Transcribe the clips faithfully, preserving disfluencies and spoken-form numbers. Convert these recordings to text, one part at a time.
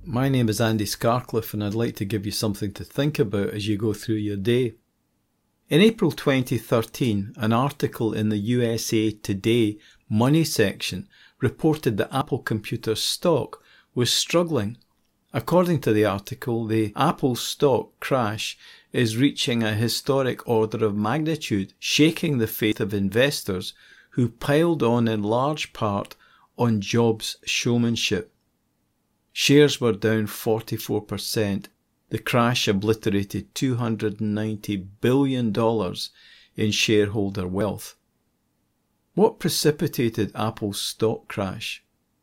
My name is Andy Scarcliffe and I'd like to give you something to think about as you go through your day. In April twenty thirteen, an article in the U S A Today Money section reported that Apple Computer stock was struggling. According to the article, the Apple stock crash is reaching a historic order of magnitude, shaking the faith of investors who piled on in large part on Jobs' showmanship. Shares were down forty-four percent. The crash obliterated two hundred ninety billion dollars in shareholder wealth. What precipitated Apple's stock crash?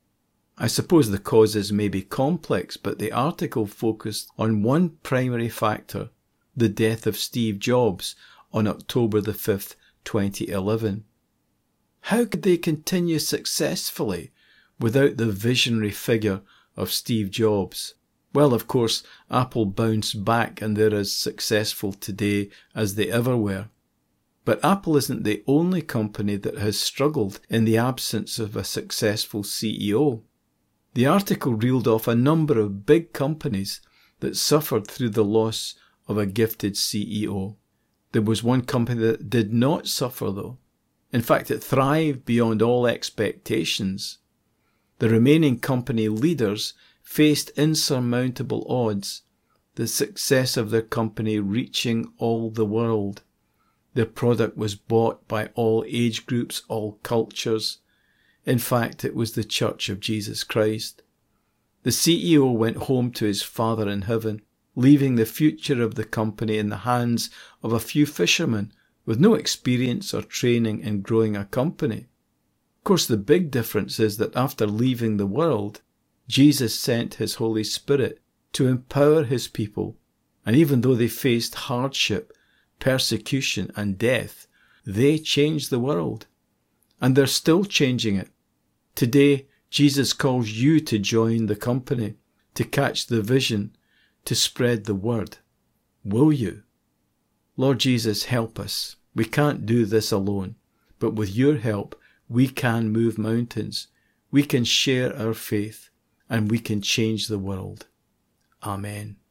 I suppose the causes may be complex, but the article focused on one primary factor, the death of Steve Jobs on October the fifth, twenty eleven. How could they continue successfully without the visionary figure of Steve Jobs? Well, of course, Apple bounced back and they're as successful today as they ever were. But Apple isn't the only company that has struggled in the absence of a successful C E O. The article reeled off a number of big companies that suffered through the loss of a gifted C E O. There was one company that did not suffer though. In fact, it thrived beyond all expectations. The remaining company leaders faced insurmountable odds, the success of their company reaching all the world. Their product was bought by all age groups, all cultures. In fact, it was the Church of Jesus Christ. The C E O went home to his Father in heaven, leaving the future of the company in the hands of a few fishermen with no experience or training in growing a company. Of course, the big difference is that after leaving the world, Jesus sent his Holy Spirit to empower his people, and even though they faced hardship, persecution and death, they changed the world. And they're still changing it. Today, Jesus calls you to join the company, to catch the vision, to spread the word. Will you? Lord Jesus, help us. We can't do this alone, but with your help, we can move mountains. We can share our faith, and we can change the world. Amen.